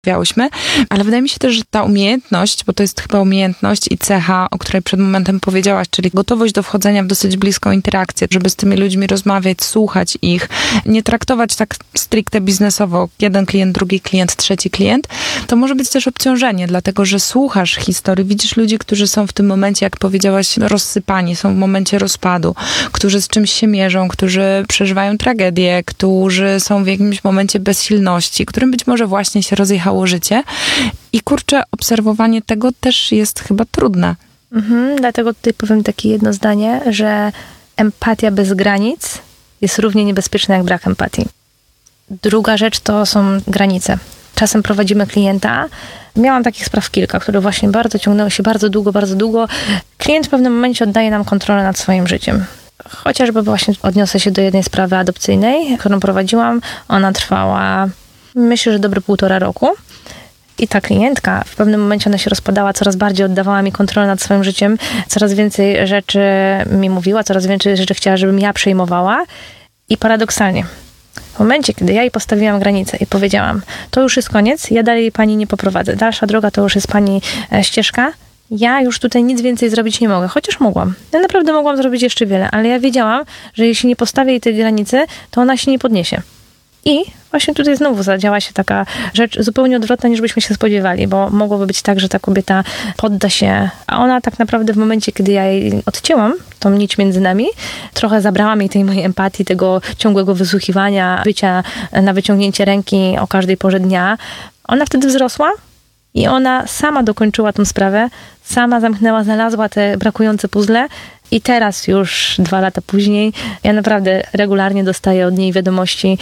rozmawiałyśmy, ale wydaje mi się też, że ta umiejętność, bo to jest chyba umiejętność i cecha, o której przed momentem powiedziałaś, czyli gotowość do wchodzenia w dosyć bliską interakcję, żeby z tymi ludźmi rozmawiać, słuchać ich, nie traktować tak stricte biznesowo, jeden klient, drugi klient, trzeci klient, to może być też obciążenie, dlatego, że słuchasz historii, widzisz ludzi, którzy są w tym momencie, jak powiedziałaś, rozsypani, są w momencie rozpadu, którzy z czymś się mierzą, którzy przeżywają tragedię, którzy są w jakimś momencie bezsilności, którym być może właśnie się rozjechało życie i kurczę, obserwowanie tego też jest chyba trudne. Dlatego tutaj powiem takie jedno zdanie, że empatia bez granic jest równie niebezpieczna jak brak empatii. Druga rzecz to są granice. Czasem prowadzimy klienta. Miałam takich spraw kilka, które właśnie bardzo ciągnęły się bardzo długo. Klient w pewnym momencie oddaje nam kontrolę nad swoim życiem. Chociażby właśnie odniosę się do jednej sprawy adopcyjnej, którą prowadziłam. Ona trwała, myślę, że dobre 1,5 roku. I ta klientka, w pewnym momencie ona się rozpadała, coraz bardziej oddawała mi kontrolę nad swoim życiem, coraz więcej rzeczy mi mówiła, coraz więcej rzeczy chciała, żebym ja przejmowała. I paradoksalnie, w momencie, kiedy ja jej postawiłam granicę i powiedziałam, to już jest koniec, ja dalej pani nie poprowadzę, dalsza droga to już jest pani ścieżka, ja już tutaj nic więcej zrobić nie mogę, chociaż mogłam. Ja naprawdę mogłam zrobić jeszcze wiele, ale ja wiedziałam, że jeśli nie postawię jej tej granicy, to ona się nie podniesie. I właśnie tutaj znowu zadziała się taka rzecz zupełnie odwrotna, niż byśmy się spodziewali, bo mogłoby być tak, że ta kobieta podda się, a ona tak naprawdę w momencie, kiedy ja jej odcięłam tą nić między nami, trochę zabrałam jej tej mojej empatii, tego ciągłego wysłuchiwania, bycia na wyciągnięcie ręki o każdej porze dnia. Ona wtedy wzrosła i ona sama dokończyła tą sprawę, sama zamknęła, znalazła te brakujące puzzle. I teraz już 2 lata później ja naprawdę regularnie dostaję od niej wiadomości,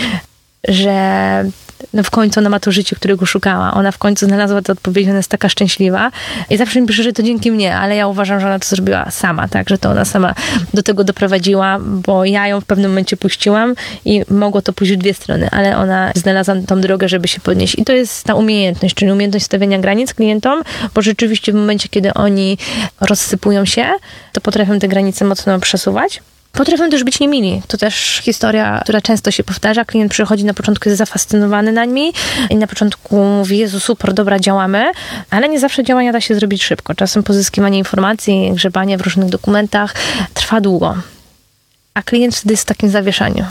że w końcu ona ma to życie, którego szukała. Ona w końcu znalazła tę odpowiedź, ona jest taka szczęśliwa. I zawsze mi pisze, że to dzięki mnie, ale ja uważam, że ona to zrobiła sama, tak, że to ona sama do tego doprowadziła, bo ja ją w pewnym momencie puściłam i mogło to pójść w 2 strony, ale ona znalazła tą drogę, żeby się podnieść. I to jest ta umiejętność, czyli umiejętność stawiania granic klientom, bo rzeczywiście w momencie, kiedy oni rozsypują się, to potrafią te granice mocno przesuwać. Potrafią też być niemili. To też historia, która często się powtarza. Klient przychodzi, na początku jest zafascynowany nami i na początku mówi, Jezu, super, dobra, działamy, ale nie zawsze działania da się zrobić szybko. Czasem pozyskiwanie informacji, grzebanie w różnych dokumentach trwa długo. A klient wtedy jest w takim zawieszaniu.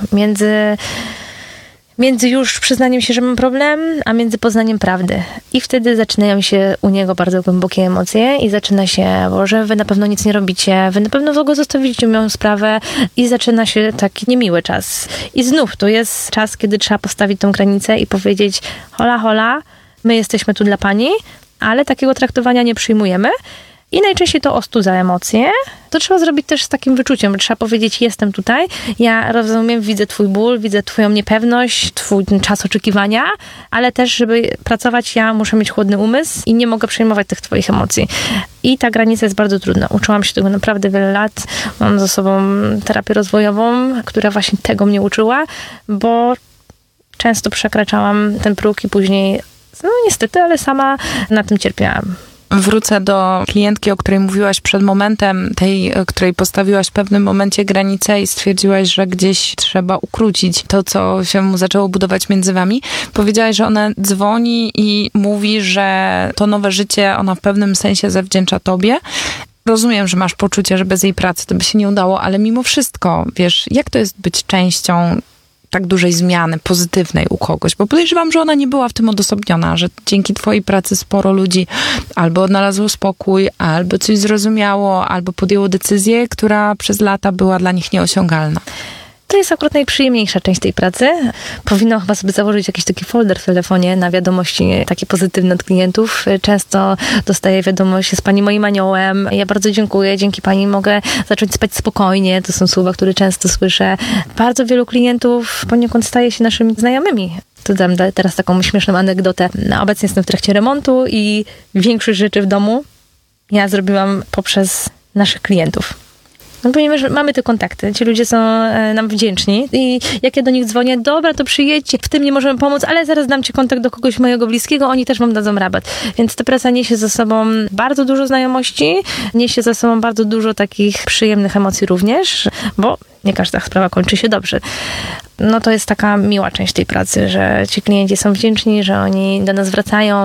Między już przyznaniem się, że mam problem, a między poznaniem prawdy. I wtedy zaczynają się u niego bardzo głębokie emocje i zaczyna się, że wy na pewno nic nie robicie, wy na pewno w ogóle zostawicie moją sprawę i zaczyna się taki niemiły czas. I znów to jest czas, kiedy trzeba postawić tą granicę i powiedzieć, hola, hola, my jesteśmy tu dla pani, ale takiego traktowania nie przyjmujemy. I najczęściej to ostudza emocje. To trzeba zrobić też z takim wyczuciem. Trzeba powiedzieć, jestem tutaj, ja rozumiem, widzę twój ból, widzę twoją niepewność, twój czas oczekiwania, ale też, żeby pracować, ja muszę mieć chłodny umysł i nie mogę przejmować tych twoich emocji. I ta granica jest bardzo trudna. Uczyłam się tego naprawdę wiele lat. Mam za sobą terapię rozwojową, która właśnie tego mnie uczyła, bo często przekraczałam ten próg i później, no niestety, ale sama na tym cierpiałam. Wrócę do klientki, o której mówiłaś przed momentem, tej, której postawiłaś w pewnym momencie granicę i stwierdziłaś, że gdzieś trzeba ukrócić to, co się zaczęło budować między wami. Powiedziałaś, że ona dzwoni i mówi, że to nowe życie ona w pewnym sensie zawdzięcza tobie. Rozumiem, że masz poczucie, że bez jej pracy to by się nie udało, ale mimo wszystko, wiesz, jak to jest być częścią tak dużej zmiany pozytywnej u kogoś, bo podejrzewam, że ona nie była w tym odosobniona, że dzięki twojej pracy sporo ludzi albo odnalazło spokój, albo coś zrozumiało, albo podjęło decyzję, która przez lata była dla nich nieosiągalna. To jest akurat najprzyjemniejsza część tej pracy. Powinno chyba sobie założyć jakiś taki folder w telefonie na wiadomości takie pozytywne od klientów. Często dostaję wiadomość z pani moim aniołem. Ja bardzo dziękuję, dzięki pani mogę zacząć spać spokojnie. To są słowa, które często słyszę. Bardzo wielu klientów poniekąd staje się naszymi znajomymi. To dam teraz taką śmieszną anegdotę. Obecnie jestem w trakcie remontu i większość rzeczy w domu ja zrobiłam poprzez naszych klientów. No, ponieważ mamy te kontakty, ci ludzie są nam wdzięczni i jak ja do nich dzwonię, dobra, to przyjedźcie, w tym nie możemy pomóc, ale zaraz dam ci kontakt do kogoś mojego bliskiego, oni też wam dadzą rabat. Więc ta praca niesie ze sobą bardzo dużo znajomości, niesie ze sobą bardzo dużo takich przyjemnych emocji również, bo nie każda sprawa kończy się dobrze. No to jest taka miła część tej pracy, że ci klienci są wdzięczni, że oni do nas wracają,